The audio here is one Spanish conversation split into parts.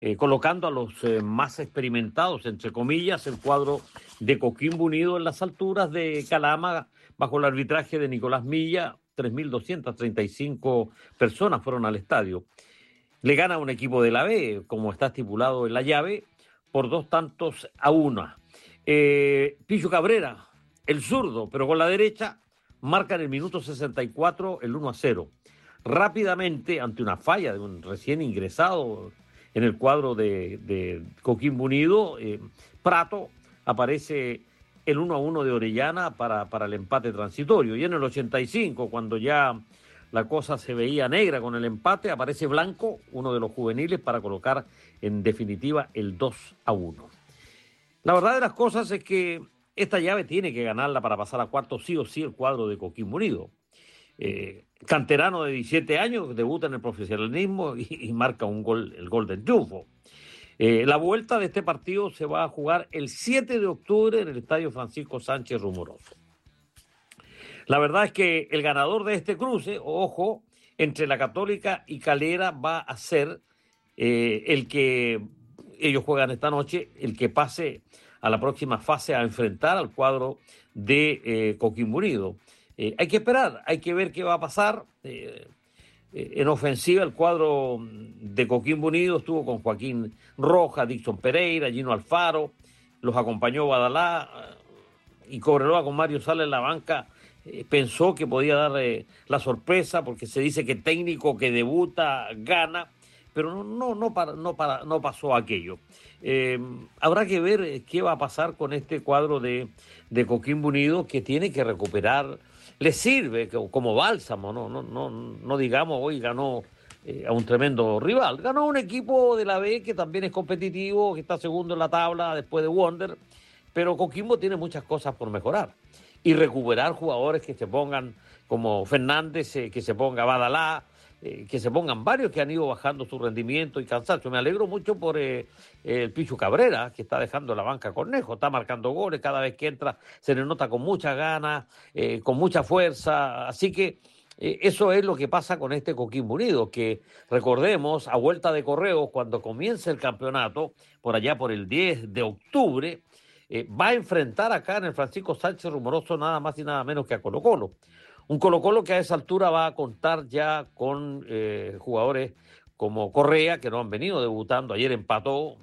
colocando a los más experimentados, entre comillas, el cuadro de Coquimbo Unido en las alturas de Calama, bajo el arbitraje de Nicolás Milla. 3.235 personas fueron al estadio. Le gana un equipo de la B, como está estipulado en la llave, por 2-1. Pichu Cabrera, el zurdo, pero con la derecha, marca en el minuto 64 el 1-0. Rápidamente, ante una falla de un recién ingresado en el cuadro de Coquimbo Unido, Prato, aparece el 1-1 de Orellana para el empate transitorio. Y en el 85, cuando ya la cosa se veía negra con el empate, aparece Blanco, uno de los juveniles, para colocar en definitiva el 2-1. La verdad de las cosas es que esta llave tiene que ganarla para pasar a cuartos sí o sí el cuadro de Coquimbo Unido. Canterano de 17 años, debuta en el profesionalismo y marca el gol del triunfo. La vuelta de este partido se va a jugar el 7 de octubre en el Estadio Francisco Sánchez Rumoroso. La verdad es que el ganador de este cruce, ojo, entre la Católica y Calera, va a ser el que ellos juegan esta noche, el que pase a la próxima fase a enfrentar al cuadro de Coquimbo Unido. Hay que esperar, hay que ver qué va a pasar. En ofensiva, el cuadro de Coquimbo Unido estuvo con Joaquín Rojas, Dixon Pereira, Gino Alfaro, los acompañó Badalá y Cobreloa con Mario Sala en la banca. Pensó que podía dar la sorpresa porque se dice que técnico que debuta gana, pero no pasó aquello. Habrá que ver qué va a pasar con este cuadro de Coquimbo Unido, que tiene que recuperar. Le sirve como bálsamo, no digamos hoy ganó a un tremendo rival. Ganó un equipo de la B que también es competitivo, que está segundo en la tabla después de Wonder, pero Coquimbo tiene muchas cosas por mejorar. Y recuperar jugadores que se pongan como Fernández, que se ponga Badalá, que se pongan varios que han ido bajando su rendimiento y cansancio. Me alegro mucho por el Pichu Cabrera, que está dejando la banca Cornejo, está marcando goles, cada vez que entra se le nota con muchas ganas, con mucha fuerza, así que eso es lo que pasa con este Coquimbo Unido, que recordemos, a vuelta de correo, cuando comience el campeonato, por allá por el 10 de octubre, va a enfrentar acá en el Francisco Sánchez Rumoroso nada más y nada menos que a Colo-Colo. Un Colo-Colo que a esa altura va a contar ya con jugadores como Correa, que no han venido debutando. Ayer empató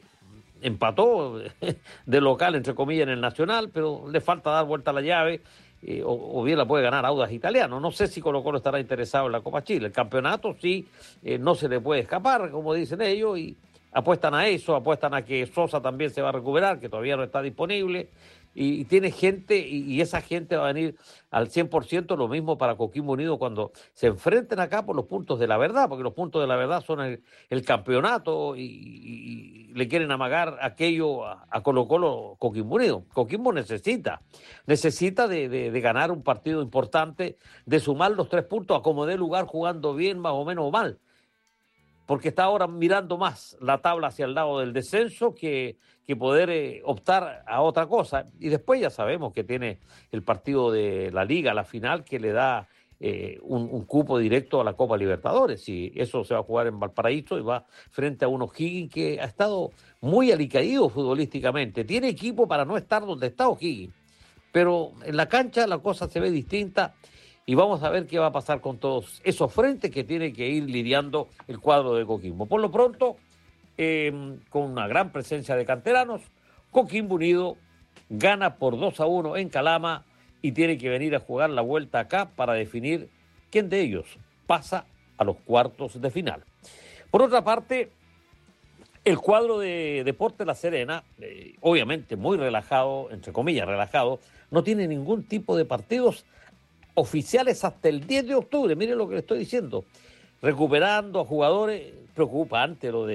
de local, entre comillas, en el Nacional, pero le falta dar vuelta a la llave, o bien la puede ganar Audax Italiano. No sé si Colo-Colo estará interesado en la Copa Chile. El campeonato sí, no se le puede escapar, como dicen ellos, y apuestan a eso, apuestan a que Sosa también se va a recuperar, que todavía no está disponible, y tiene gente, y esa gente va a venir al 100%. Lo mismo para Coquimbo Unido cuando se enfrenten acá por los puntos de la verdad, porque los puntos de la verdad son el campeonato, y le quieren amagar aquello a Colo-Colo Coquimbo Unido. Coquimbo necesita de ganar un partido importante, de sumar los 3 puntos a como dé lugar, jugando bien, más o menos mal, porque está ahora mirando más la tabla hacia el lado del descenso que poder optar a otra cosa. Y después ya sabemos que tiene el partido de la Liga, la final, que le da un cupo directo a la Copa Libertadores. Y eso se va a jugar en Valparaíso y va frente a un O'Higgins que ha estado muy alicaído futbolísticamente. Tiene equipo para no estar donde está O'Higgins, pero en la cancha la cosa se ve distinta. Y vamos a ver qué va a pasar con todos esos frentes que tiene que ir lidiando el cuadro de Coquimbo. Por lo pronto, con una gran presencia de canteranos, Coquimbo Unido gana por 2-1 en Calama y tiene que venir a jugar la vuelta acá para definir quién de ellos pasa a los cuartos de final. Por otra parte, el cuadro de Deportes La Serena, obviamente muy relajado, entre comillas relajado, no tiene ningún tipo de partidos oficiales hasta el 10 de octubre, miren lo que le estoy diciendo, recuperando a jugadores. Preocupante lo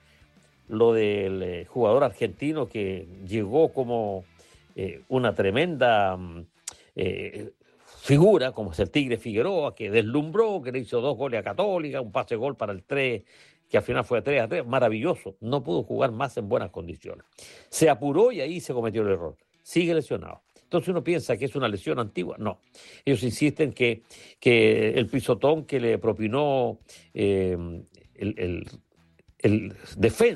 del jugador argentino que llegó como una tremenda figura, como es el Tigre Figueroa, que deslumbró, que le hizo 2 goles a Católica, un pase gol para el 3, que al final fue 3-3, maravilloso. No pudo jugar más en buenas condiciones. Se apuró y ahí se cometió el error. Sigue lesionado. Entonces uno piensa que es una lesión antigua. No. Ellos insisten que el pisotón que le propinó el defensa